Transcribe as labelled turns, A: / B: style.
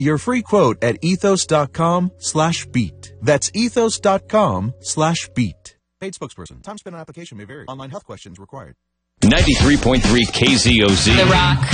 A: your free quote at ethos.com/beat. That's ethos.com/beat. Paid spokesperson. Time spent on application may vary. Online health questions required.
B: 93.3 KZOZ.
C: The Rock.